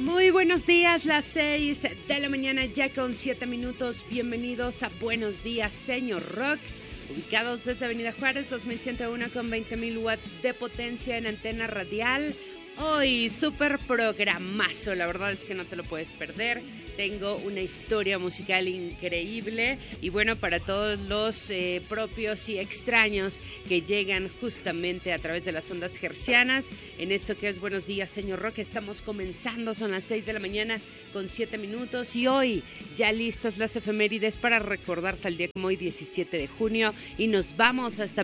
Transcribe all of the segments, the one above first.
Muy buenos días, las 6 de la mañana ya con 7 minutos. Bienvenidos a Buenos Días, Señor Rock. Ubicados desde Avenida Juárez, 2101 con 20,000 watts de potencia en antena radial. Hoy, súper programazo, la verdad es que no te lo puedes perder. Tengo una historia musical increíble y bueno, para todos los propios y extraños que llegan justamente a través de las ondas hercianas, en esto que es Buenos Días, Señor Rock, estamos comenzando, son las 6 de la mañana con 7 minutos y hoy ya listas las efemérides para recordar tal día como hoy, 17 de junio, y nos vamos hasta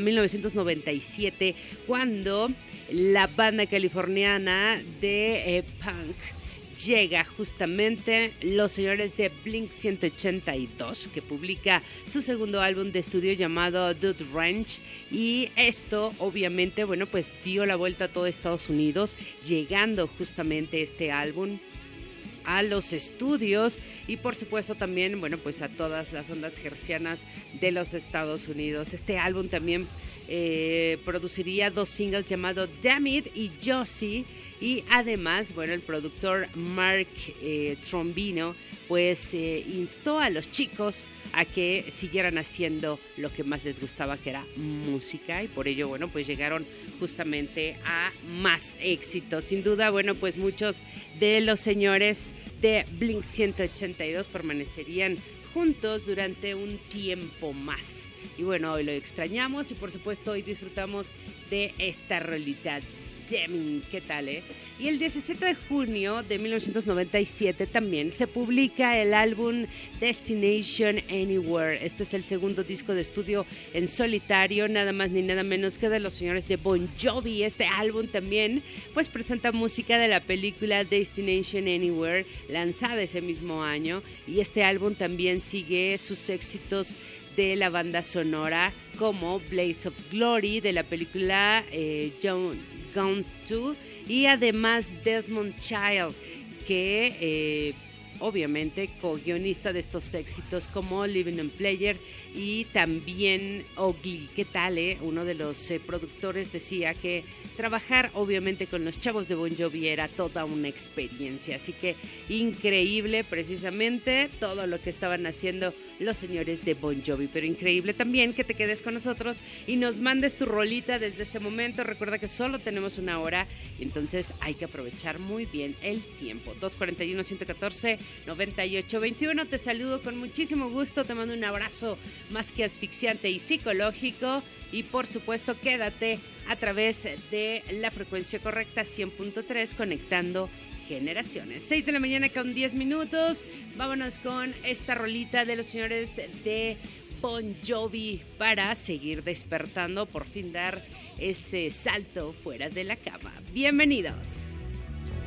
1997, cuando la banda californiana de punk llega justamente, los señores de Blink-182, que publica su segundo álbum de estudio llamado Dude Ranch, y esto obviamente, bueno, pues dio la vuelta a todo Estados Unidos, llegando justamente este álbum a los estudios y por supuesto también, bueno, pues a todas las ondas hercianas de los Estados Unidos. Este álbum también produciría 2 singles llamados Damn It y Josie, y además, bueno, el productor Mark Trombino pues instó a los chicos a que siguieran haciendo lo que más les gustaba, que era música, y por ello, bueno, pues llegaron justamente a más éxitos. Sin duda, bueno, pues muchos de los señores de Blink-182 permanecerían juntos durante un tiempo más. Y bueno, hoy lo extrañamos y por supuesto hoy disfrutamos de esta rolita. Demi, ¿qué tal, Y el 17 de junio de 1997 también se publica el álbum Destination Anywhere. Este es el segundo disco de estudio en solitario, nada más ni nada menos que de los señores de Bon Jovi. Este álbum también pues presenta música de la película Destination Anywhere, lanzada ese mismo año, y este álbum también sigue sus éxitos de la banda sonora, como Blaze of Glory de la película John Guns 2, y además Desmond Child, que obviamente co-guionista de estos éxitos como Living on Player, y también Oakley. ¿Qué tal, Uno de los productores decía que trabajar obviamente con los chavos de Bon Jovi era toda una experiencia, así que increíble precisamente todo lo que estaban haciendo los señores de Bon Jovi, pero increíble también que te quedes con nosotros y nos mandes tu rolita desde este momento. Recuerda que solo tenemos una hora, entonces hay que aprovechar muy bien el tiempo. 241-114-9821, te saludo con muchísimo gusto, te mando un abrazo más que asfixiante y psicológico, y por supuesto quédate a través de la frecuencia correcta 100.3, conectando generaciones. 6 de la mañana con 10 minutos. Vámonos con esta rolita de los señores de Bon Jovi para seguir despertando, por fin dar ese salto fuera de la cama. Bienvenidos.